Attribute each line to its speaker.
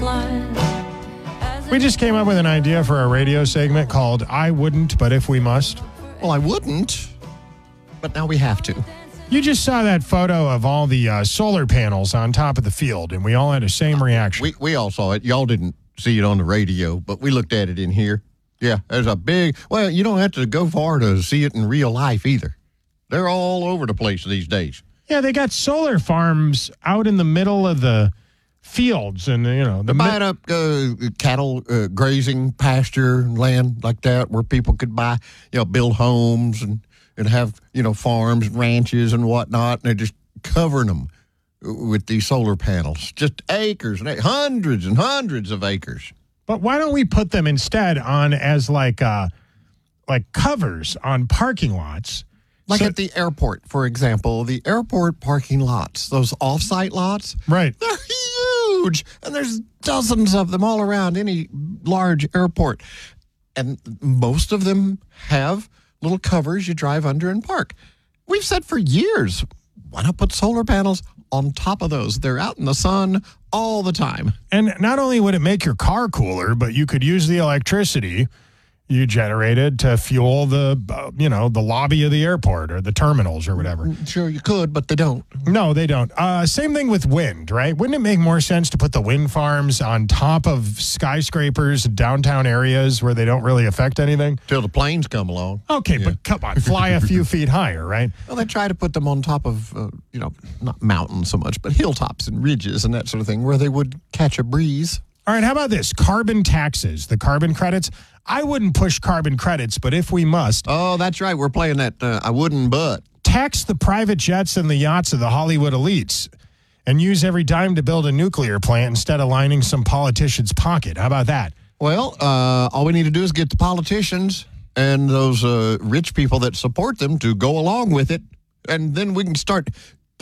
Speaker 1: We just came up with an idea for a radio segment called I Wouldn't, But If We Must.
Speaker 2: Well, I wouldn't, but now we have to.
Speaker 1: You just saw that photo of all the solar panels on top of the field, and we all had the same reaction.
Speaker 2: We all saw it. Y'all didn't see it on the radio, but we looked at it in here. Yeah, there's a big, well, you don't have to go far to see it in real life either. They're all over the place these days.
Speaker 1: Yeah, they got solar farms out in the middle of the fields, and
Speaker 2: They're buying up cattle grazing pasture land like that, where people could buy, build homes and have farms, ranches, and whatnot. And they're just covering them with these solar panels, just acres and hundreds and hundreds of acres.
Speaker 1: But why don't we put them instead on as like covers on parking lots?
Speaker 2: Like at the airport, for example, the airport parking lots, those off-site lots.
Speaker 1: Right.
Speaker 2: They're huge, and there's dozens of them all around any large airport. And most of them have little covers you drive under and park. We've said for years, why not put solar panels on top of those? They're out in the sun all the time.
Speaker 1: And not only would it make your car cooler, but you could use the electricity you generated to fuel the lobby of the airport or the terminals or whatever.
Speaker 2: Sure, you could, but they don't.
Speaker 1: No, they don't. Same thing with wind, right? Wouldn't it make more sense to put the wind farms on top of skyscrapers, downtown areas where they don't really affect anything?
Speaker 2: Till the planes come along.
Speaker 1: Okay, yeah. But come on, fly a few feet higher, right?
Speaker 2: Well, they try to put them on top of, not mountains so much, but hilltops and ridges and that sort of thing where they would catch a breeze.
Speaker 1: All right, how about this? Carbon taxes, the carbon credits. I wouldn't push carbon credits, but if we must.
Speaker 2: Oh, that's right. We're playing that I wouldn't, but.
Speaker 1: Tax the private jets and the yachts of the Hollywood elites and use every dime to build a nuclear plant instead of lining some politician's pocket. How about that?
Speaker 2: Well, all we need to do is get the politicians and those rich people that support them to go along with it, and then we can start